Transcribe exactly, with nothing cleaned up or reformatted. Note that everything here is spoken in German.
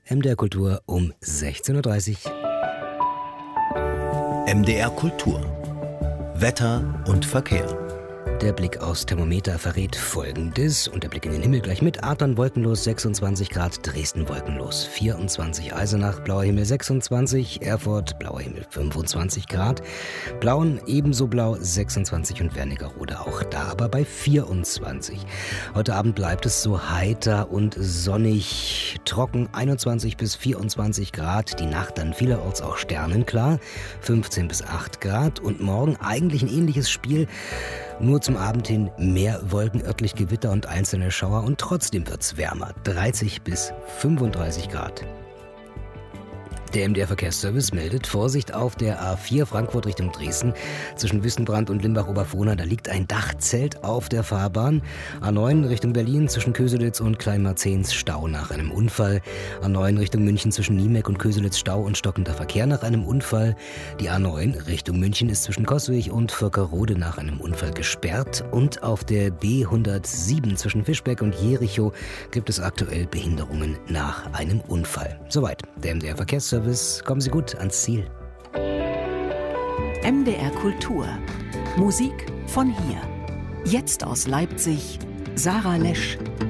M D R Kultur um sechzehn Uhr dreißig. M D R Kultur. Wetter und Verkehr. Der Blick aufs Thermometer verrät Folgendes. Und der Blick in den Himmel gleich mit. Adern wolkenlos sechsundzwanzig Grad, Dresden wolkenlos vierundzwanzig, Eisenach blauer Himmel sechsundzwanzig, Erfurt blauer Himmel fünfundzwanzig Grad, Blauen ebenso blau sechsundzwanzig und Wernigerode auch da aber bei vierundzwanzig. Heute Abend bleibt es so heiter und sonnig, trocken einundzwanzig bis vierundzwanzig Grad, die Nacht dann vielerorts auch sternenklar, fünfzehn bis acht Grad und morgen eigentlich ein ähnliches Spiel. Nur zum Abend hin mehr Wolken, örtlich Gewitter und einzelne Schauer und trotzdem wird's wärmer, dreißig bis fünfunddreißig Grad. Der M D R Verkehrsservice meldet Vorsicht auf der A vier Frankfurt Richtung Dresden. Zwischen Wüstenbrand und Limbach-Oberfrohna, da liegt ein Dachzelt auf der Fahrbahn. A neun Richtung Berlin zwischen Köselitz und Kleinmarzens Stau nach einem Unfall. A neun Richtung München zwischen Niemeck und Köselitz Stau und stockender Verkehr nach einem Unfall. Die A neun Richtung München ist zwischen Coswig und Völkerode nach einem Unfall gesperrt. Und auf der B hundertsieben zwischen Fischbeck und Jericho gibt es aktuell Behinderungen nach einem Unfall. Soweit der M D R Verkehrsservice. Kommen Sie gut ans Ziel. M D R Kultur. Musik von hier. Jetzt aus Leipzig, Sarah Lesch.